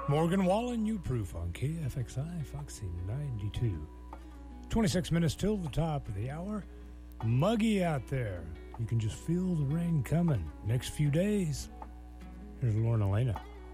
Morgan Wallen, You Proof on KFXI Foxy 92. 26 minutes till the top of the hour. Muggy out there. You can just feel the rain coming next few days. Here's Lorna Elena.